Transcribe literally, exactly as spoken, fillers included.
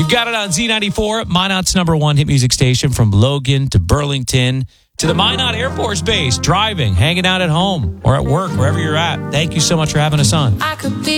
You've got it on Z ninety-four, Minot's number one hit music station, from Logan to Burlington to the Minot Air Force Base, driving, hanging out at home or at work, wherever you're at. Thank you so much for having us on. I could be